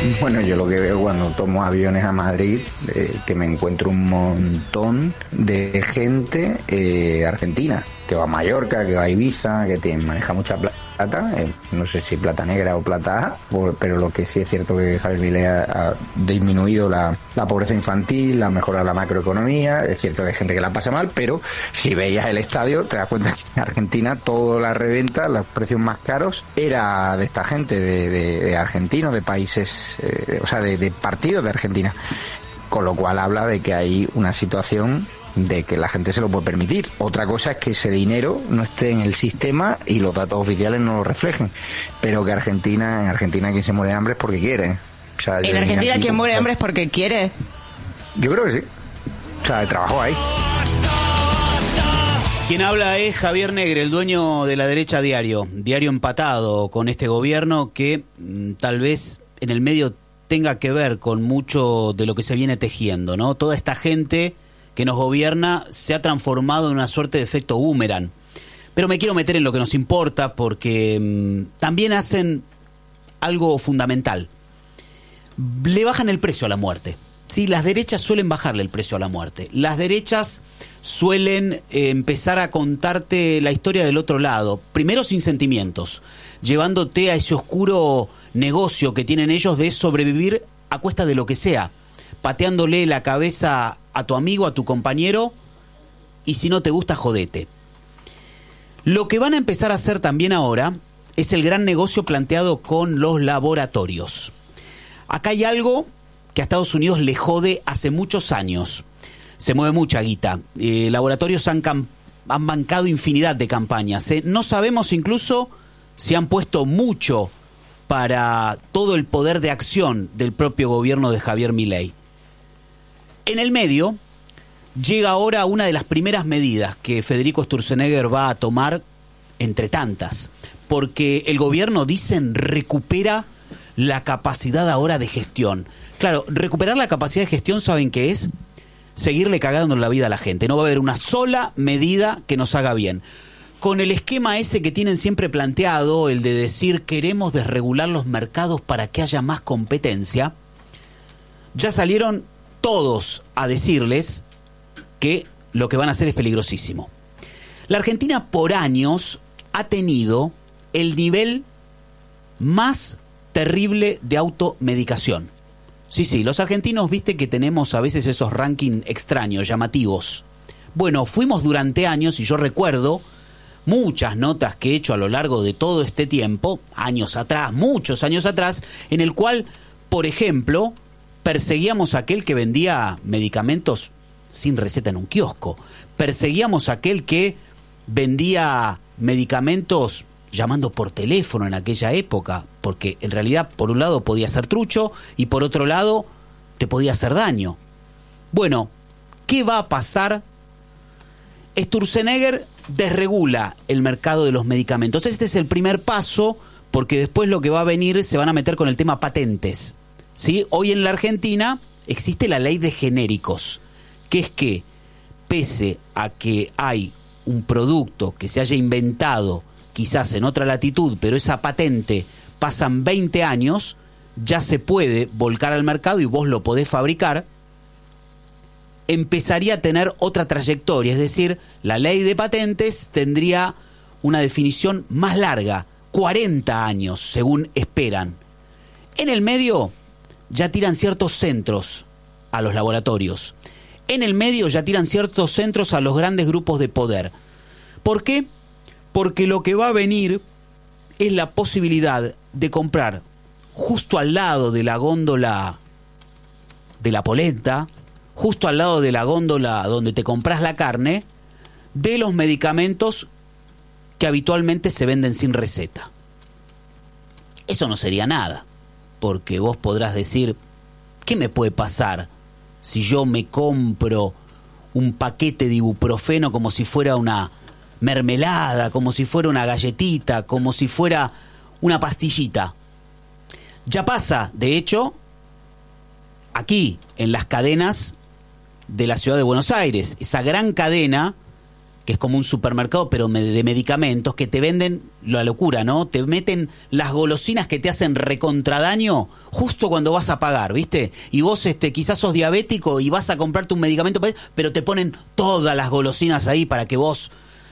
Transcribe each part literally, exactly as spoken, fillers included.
Bueno, yo lo que veo cuando tomo aviones a Madrid, eh, que me encuentro un montón de gente eh, argentina, que va a Mallorca, que va a Ibiza, que tiene, maneja mucha plata, eh, no sé si plata negra o plata A, por, pero lo que sí es cierto que Javier Milei ha, ha disminuido la, la pobreza infantil, ha mejorado la macroeconomía. Es cierto que hay gente que la pasa mal, pero si veías el estadio te das cuenta que en Argentina toda la reventa, los precios más caros, era de esta gente, de, de, de argentinos, de países, eh, o sea, de, de partidos de Argentina, con lo cual habla de que hay una situación de que la gente se lo puede permitir. Otra cosa es que ese dinero no esté en el sistema y los datos oficiales no lo reflejen, pero que Argentina, en Argentina quien se muere de hambre es porque quiere. O sea, ¿En Argentina quien muere de hambre es porque quiere? Yo creo que sí. O sea, trabajó ahí. Quien habla es Javier Negre, el dueño de La Derecha Diario, diario empatado con este gobierno que mmm, tal vez en el medio tenga que ver con mucho de lo que se viene tejiendo, ¿no? Toda esta gente que nos gobierna se ha transformado en una suerte de efecto boomerang. Pero me quiero meter en lo que nos importa porque mmm, también hacen algo fundamental. Le bajan el precio a la muerte. Sí, las derechas suelen bajarle el precio a la muerte. Las derechas suelen eh, empezar a contarte la historia del otro lado. Primero sin sentimientos, llevándote a ese oscuro negocio que tienen ellos de sobrevivir a cuesta de lo que sea, pateándole la cabeza a tu amigo, a tu compañero, y si no te gusta, jodete. Lo que van a empezar a hacer también ahora es el gran negocio planteado con los laboratorios. Acá hay algo que a Estados Unidos le jode hace muchos años. Se mueve mucha guita. Eh, laboratorios han, cam- han bancado infinidad de campañas. ¿eh? No sabemos incluso si han puesto mucho para todo el poder de acción del propio gobierno de Javier Milei. En el medio, llega ahora una de las primeras medidas que Federico Sturzenegger va a tomar, entre tantas, porque el gobierno, dicen, recupera la capacidad ahora de gestión. Claro, recuperar la capacidad de gestión, ¿saben qué es? Seguirle cagando la vida a la gente. No va a haber una sola medida que nos haga bien. Con el esquema ese que tienen siempre planteado, el de decir queremos desregular los mercados para que haya más competencia, ya salieron todos a decirles que lo que van a hacer es peligrosísimo. La Argentina por años ha tenido el nivel más terrible de automedicación. Sí, sí, los argentinos, viste que tenemos a veces esos rankings extraños, llamativos. Bueno, fuimos durante años, y yo recuerdo muchas notas que he hecho a lo largo de todo este tiempo, años atrás, muchos años atrás, en el cual, por ejemplo, perseguíamos a aquel que vendía medicamentos sin receta en un kiosco. Perseguíamos a aquel que vendía medicamentos llamando por teléfono en aquella época, porque en realidad por un lado podía ser trucho y por otro lado te podía hacer daño. Bueno, ¿qué va a pasar? Sturzenegger desregula el mercado de los medicamentos. Este es el primer paso, porque después lo que va a venir se van a meter con el tema patentes. ¿Sí? Hoy en la Argentina existe la ley de genéricos, que es que pese a que hay un producto que se haya inventado quizás en otra latitud, pero esa patente pasan veinte años, ya se puede volcar al mercado y vos lo podés fabricar, empezaría a tener otra trayectoria. Es decir, la ley de patentes tendría una definición más larga, cuarenta años, según esperan. En el medio ya tiran ciertos centros a los laboratorios. En el medio ya tiran ciertos centros a los grandes grupos de poder. ¿Por qué? Porque lo que va a venir es la posibilidad de comprar justo al lado de la góndola de la polenta, justo al lado de la góndola donde te compras la carne, de los medicamentos que habitualmente se venden sin receta. Eso no sería nada, porque vos podrás decir, ¿qué me puede pasar si yo me compro un paquete de ibuprofeno como si fuera una mermelada, como si fuera una galletita, como si fuera una pastillita? Ya pasa, de hecho, aquí, en las cadenas de la ciudad de Buenos Aires, esa gran cadena que es como un supermercado, pero de medicamentos, que te venden la locura, ¿no? Te meten las golosinas que te hacen recontradaño justo cuando vas a pagar, ¿viste? Y vos este, quizás sos diabético y vas a comprarte un medicamento, pero te ponen todas las golosinas ahí para que vos,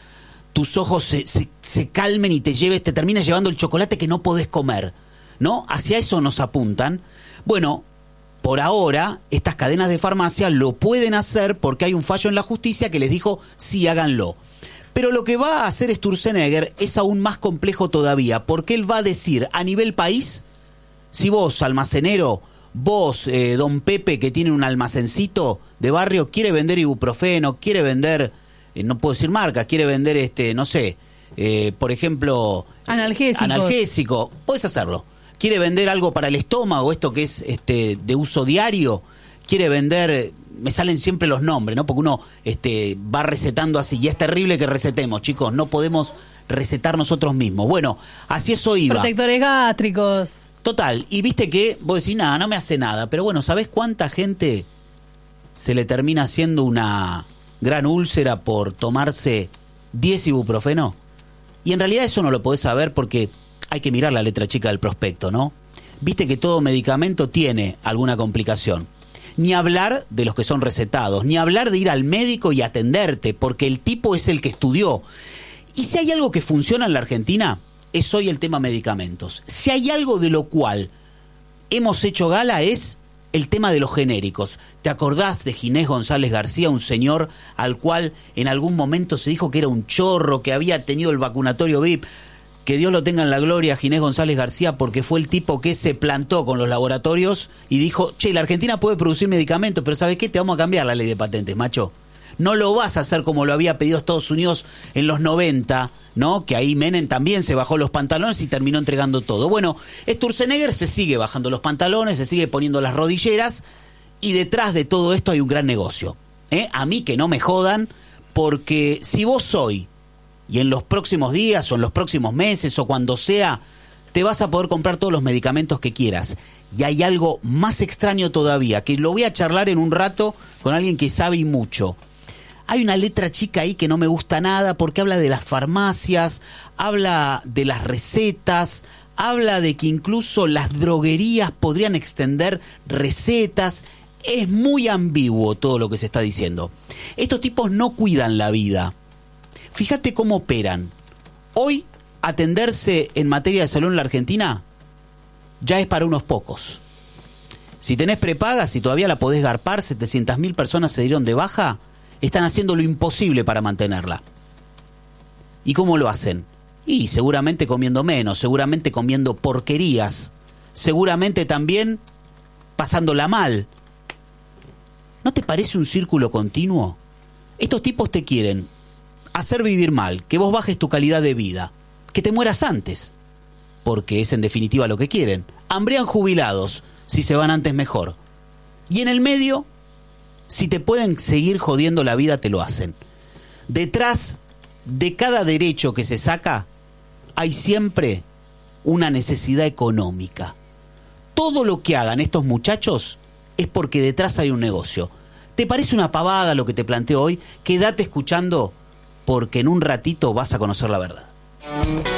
tus ojos se, se, se calmen y te lleves, te terminas llevando el chocolate que no podés comer, ¿no? Hacia eso nos apuntan. Bueno, por ahora, estas cadenas de farmacia lo pueden hacer porque hay un fallo en la justicia que les dijo, sí, háganlo. Pero lo que va a hacer Sturzenegger es aún más complejo todavía, porque él va a decir a nivel país, si vos, almacenero, vos, eh, don Pepe, que tiene un almacencito de barrio, quiere vender ibuprofeno, quiere vender, eh, no puedo decir marca, quiere vender, este, no sé, eh, por ejemplo, analgésico. analgésico, podés hacerlo. Quiere vender algo para el estómago, esto que es este de uso diario, quiere vender, me salen siempre los nombres, ¿no? Porque uno este va recetando así, y es terrible que recetemos, chicos, no podemos recetar nosotros mismos. Bueno, así eso iba. Protectores gástricos. Total, y viste que vos decís, nada, no me hace nada, pero bueno, ¿sabés cuánta gente se le termina haciendo una gran úlcera por tomarse diez ibuprofeno? Y en realidad eso no lo podés saber porque hay que mirar la letra chica del prospecto, ¿no? Viste que todo medicamento tiene alguna complicación. Ni hablar de los que son recetados, ni hablar de ir al médico y atenderte, porque el tipo es el que estudió. Y si hay algo que funciona en la Argentina, es hoy el tema medicamentos. Si hay algo de lo cual hemos hecho gala es el tema de los genéricos. ¿Te acordás de Ginés González García, un señor al cual en algún momento se dijo que era un chorro, que había tenido el vacunatorio V I P? Que Dios lo tenga en la gloria, Ginés González García, porque fue el tipo que se plantó con los laboratorios y dijo, che, la Argentina puede producir medicamentos, pero ¿sabes qué? Te vamos a cambiar la ley de patentes, macho. No lo vas a hacer como lo había pedido Estados Unidos en los noventa, ¿no? Que ahí Menem también se bajó los pantalones y terminó entregando todo. Bueno, Sturzenegger se sigue bajando los pantalones, se sigue poniendo las rodilleras, y detrás de todo esto hay un gran negocio. ¿Eh? A mí que no me jodan, porque si vos hoy, y en los próximos días o en los próximos meses o cuando sea, te vas a poder comprar todos los medicamentos que quieras. Y hay algo más extraño todavía, que lo voy a charlar en un rato con alguien que sabe y mucho. Hay una letra chica ahí que no me gusta nada porque habla de las farmacias, habla de las recetas, habla de que incluso las droguerías podrían extender recetas. Es muy ambiguo todo lo que se está diciendo. Estos tipos no cuidan la vida. Fíjate cómo operan. Hoy, atenderse en materia de salud en la Argentina ya es para unos pocos. Si tenés prepaga, si todavía la podés garpar, setecientas mil personas se dieron de baja, están haciendo lo imposible para mantenerla. ¿Y cómo lo hacen? Y seguramente comiendo menos, seguramente comiendo porquerías, seguramente también pasándola mal. ¿No te parece un círculo continuo? Estos tipos te quieren hacer vivir mal, que vos bajes tu calidad de vida, que te mueras antes, porque es en definitiva lo que quieren. Hambrean jubilados, si se van antes mejor. Y en el medio, si te pueden seguir jodiendo la vida, te lo hacen. Detrás de cada derecho que se saca, hay siempre una necesidad económica. Todo lo que hagan estos muchachos es porque detrás hay un negocio. ¿Te parece una pavada lo que te planteo hoy? Quédate escuchando, porque en un ratito vas a conocer la verdad.